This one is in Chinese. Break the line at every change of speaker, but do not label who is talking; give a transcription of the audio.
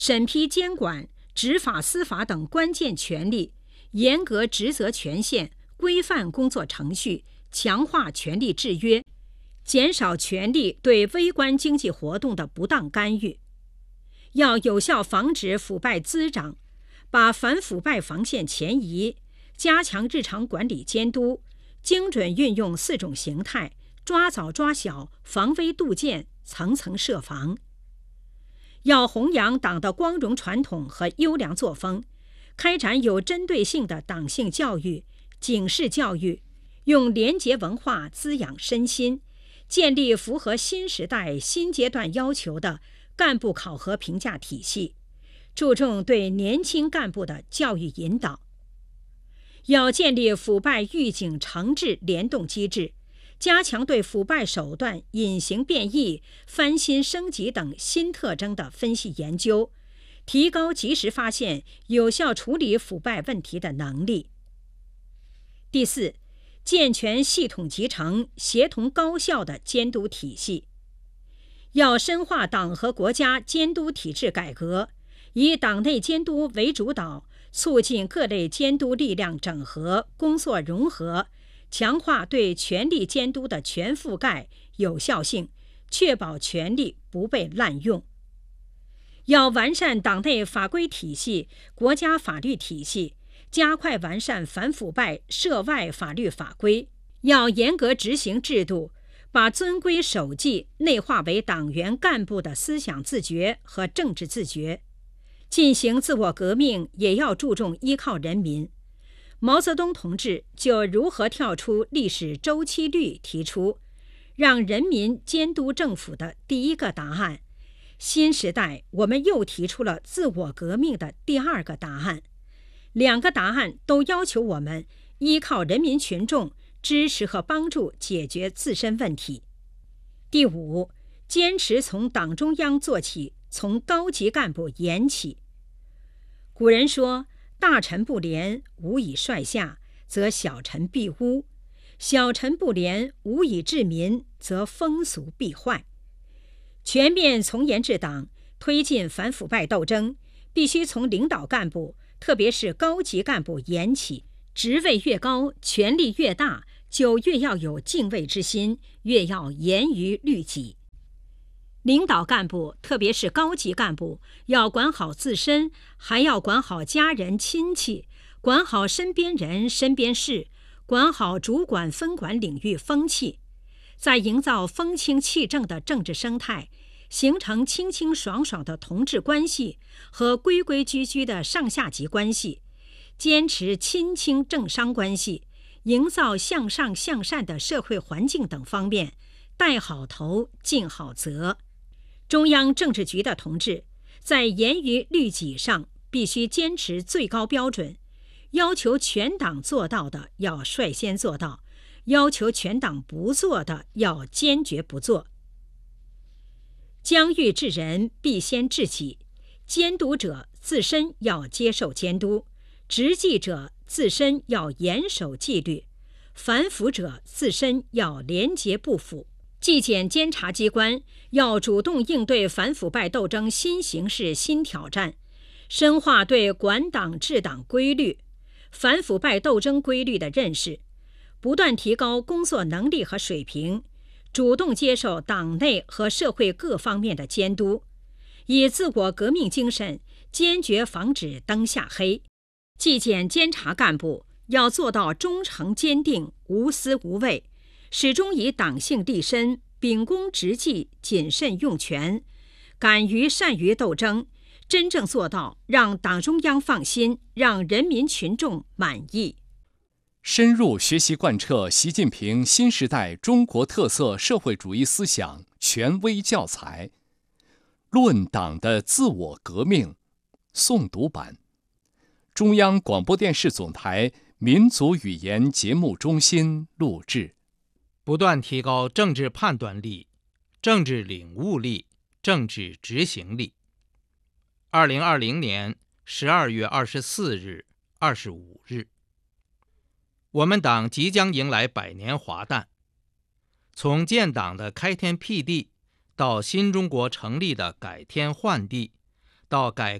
审批监管、执法司法等关键权力，严格职责权限，规范工作程序，强化权力制约，减少权力对微观经济活动的不当干预。要有效防止腐败滋长，把反腐败防线前移，加强日常管理监督，精准运用4种形态，抓早抓小，防微杜渐，层层设防。要弘扬党的光荣传统和优良作风，开展有针对性的党性教育、警示教育，用廉洁文化滋养身心，建立符合新时代新阶段要求的干部考核评价体系，注重对年轻干部的教育引导。要建立腐败预警惩治联动机制，加强对腐败手段、隐形变异、翻新升级等新特征的分析研究，提高及时发现、有效处理腐败问题的能力。第4，健全系统集成、协同高效的监督体系。要深化党和国家监督体制改革，以党内监督为主导，促进各类监督力量整合、工作融合，强化对权力监督的全覆盖、有效性，确保权力不被滥用。要完善党内法规体系、国家法律体系，加快完善反腐败涉外法律法规。要严格执行制度，把遵规守纪内化为党员干部的思想自觉和政治自觉。进行自我革命也要注重依靠人民。毛泽东同志就如何跳出历史周期率提出，让人民监督政府的第一个答案。新时代我们又提出了自我革命的第2个答案。2个答案都要求我们依靠人民群众支持和帮助解决自身问题。第5，坚持从党中央做起，从高级干部研起。古人说，大臣不廉，无以率下，则小臣必污；小臣不廉，无以治民，则风俗必坏。全面从严治党，推进反腐败斗争，必须从领导干部，特别是高级干部研起。职位越高，权力越大，就越要有敬畏之心，越要严于律己。领导干部，特别是高级干部，要管好自身，还要管好家人亲戚，管好身边人身边事，管好主管分管领域风气，在营造风清气正的政治生态，形成清清爽爽的同志关系和规规矩矩的上下级关系，坚持亲清政商关系，营造向上向善的社会环境等方面，带好头，尽好责。中央政治局的同志在严于律己上必须坚持最高标准，要求全党做到的要率先做到，要求全党不做的要坚决不做。将欲治人，必先治己。监督者自身要接受监督，执纪者自身要严守纪律，反腐者自身要廉洁不腐。纪检监察机关要主动应对反腐败斗争新形势新挑战，深化对管党治党规律、反腐败斗争规律的认识，不断提高工作能力和水平，主动接受党内和社会各方面的监督，以自我革命精神坚决防止灯下黑。纪检监察干部要做到忠诚坚定、无私无畏，始终以党性立身，秉公执纪，谨慎用权，敢于善于斗争，真正做到让党中央放心，让人民群众满意。
深入学习贯彻习近平新时代中国特色社会主义思想权威教材《论党的自我革命》诵读版，中央广播电视总台民族语言节目中心录制。
不断提高政治判断力、政治领悟力、政治执行力。2020年12月24日、25日，我们党即将迎来100年华诞。从建党的开天辟地，到新中国成立的改天换地， 到改